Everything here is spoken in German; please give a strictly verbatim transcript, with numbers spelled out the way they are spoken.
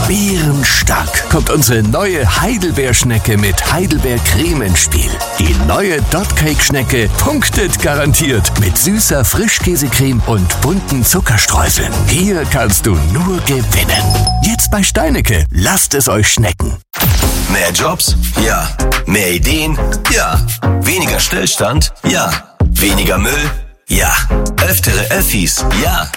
Bärenstark kommt unsere neue Heidelbeerschnecke mit Heidelbeercreme ins Spiel. Die neue Dotcake-Schnecke punktet garantiert mit süßer Frischkäsecreme und bunten Zuckerstreuseln. Hier kannst du nur gewinnen. Jetzt bei Steinecke. Lasst es euch schmecken. Mehr Jobs? Ja. Mehr Ideen? Ja. Weniger Stillstand? Ja. Weniger Müll? Ja. Öftere Öffis? Ja.